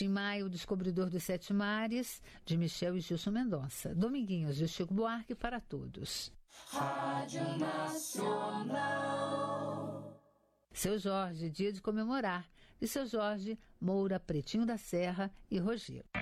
Tim Maia, O Descobridor dos Sete Mares, de Michel e Gilson Mendonça. Dominguinhos, de Chico Buarque, para todos. Rádio Nacional. Seu Jorge, Dia de Comemorar, de Seu Jorge, Moura, Pretinho da Serra e Rogero.